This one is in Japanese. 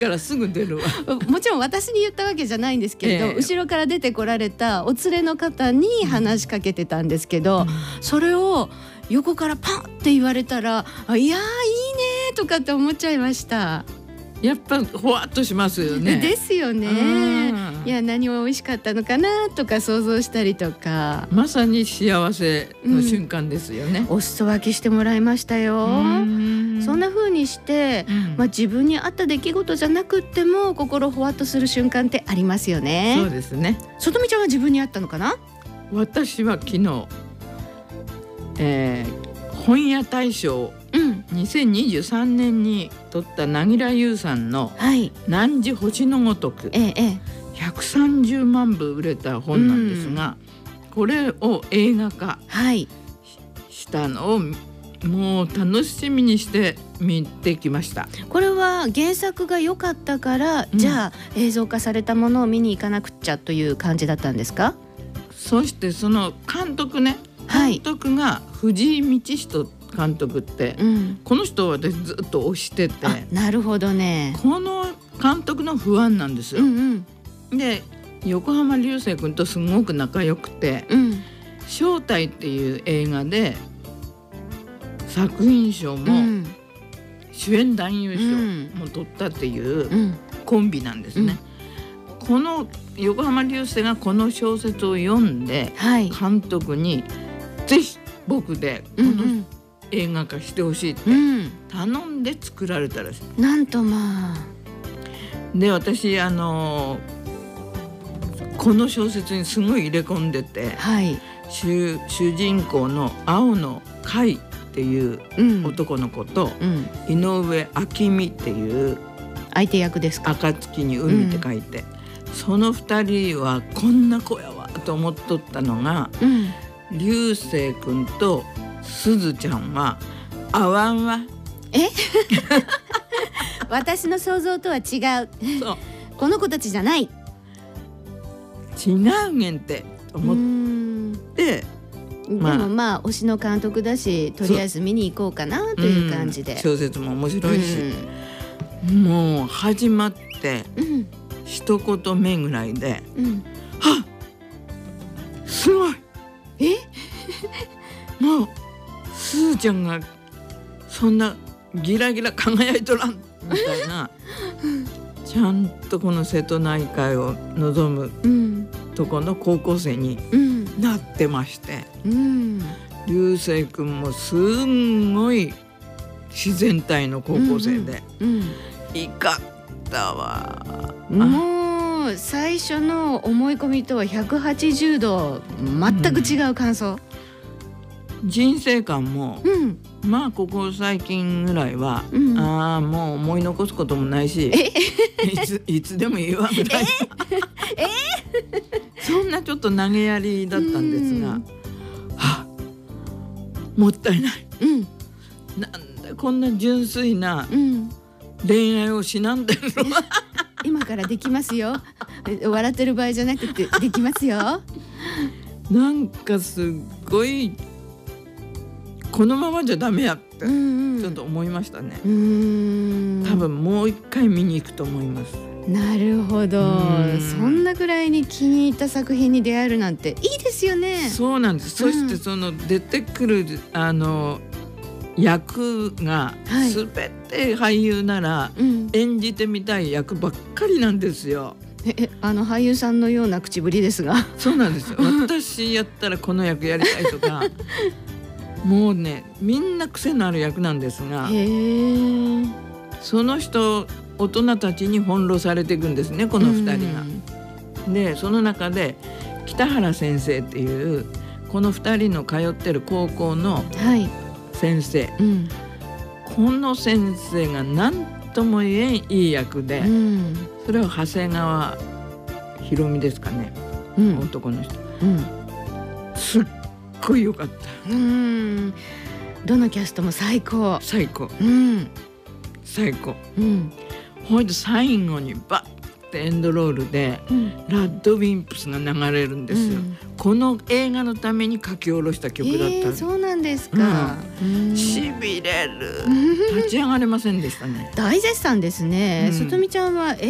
からすぐ出るわ。 もちろん私に言ったわけじゃないんですけれど、後ろから出てこられたお連れの方に話しかけてたんですけど、それを横からパンって言われたら、いやーいいねとかって思っちゃいました。 やっぱほわっとしますよね。 ですよね。いや、何を美味しかったのかなとか想像したりとか、 まさに幸せの瞬間ですよね。 お裾分けしてもらいましたよ。そんな風にして、自分に合った出来事じゃなくっても心ほわっとする瞬間ってありますよね。 そうですね。 外見ちゃんは自分に合ったのかな？ 私は昨日、本屋大賞、2023年に撮った凪良ゆうさんの「汝、星のごとく」130万部売れた本なんですが、これを映画化したのをもう楽しみにして見てきました。 これは原作が良かったから、じゃあ映像化されたものを見に行かなくちゃという感じだったんですか？ そしてその監督ね、監督が藤井道人監督って、この人を私ずっと推してて、 なるほどね。 この監督のファンなんですよ。で、横浜流星君とすごく仲良くて、正体っていう映画で作品賞も主演男優賞も取ったっていうコンビなんですね。この横浜流星がこの小説を読んで、監督にぜひ僕でこの映画化してほしいって頼んで作られたらしい。 なんとまあ。 で、私この小説にすごい入れ込んでて、主人公の青野海っていう男の子と、井上明美っていう相手役ですか？ 暁に海って書いて、その2人はこんな子やわと思っとったのが、流星くんとすずちゃんは合わんわ。 私の想像とは違う。 そう、 この子たちじゃない。 違うげんって思って、 でも推しの監督だし、とりあえず見に行こうかなという感じで、 小説も面白いし、もう始まって、一言目ぐらいで、はっ、すごい、もうすずちゃんがそんなギラギラ輝いとらんみたいなちゃんとこの瀬戸内海を望むとこの高校生になってまして、流星くんもすんごい自然体の高校生で、いかったわ。 もう最初の思い込みとは180度全く違う感想。 人生観も、ここ最近ぐらいは、もう思い残すこともないし、いつでもいいわみたいなそんなちょっと投げやりだったんですが、もったいない、なんだこんな純粋な恋愛をしなんでるの今からできますよ。笑ってる場合じゃなくてできますよ。 なんかすっごいこのままじゃダメやってちょっと思いましたね。多分もう一回見に行くと思います。 なるほど。そんなぐらいに気に入った作品に出会えるなんていいですよね。 そうなんです。そしてその出てくる役が全て俳優なら演じてみたい役ばっかりなんですよ。 俳優さんのような口ぶりですが。 そうなんですよ。私やったらこの役やりたいとかもうね、みんな癖のある役なんですが、その人大人たちに翻弄されていくんですね、この2人が。でその中で北原先生っていうこの2人の通ってる高校の先生、この先生が何とも言えんいい役で、それは長谷川博美ですかね、男の人、すっごい良かった。 どのキャストも最高。 最高、最高。ほいで最後にバッてエンドロールで、ラッドウィンプスが流れるんですよ。 この映画のために書き下ろした曲だった。 そうなんですか。 しびれる。立ち上がれませんでしたね。 大絶賛ですね。さとみちゃんは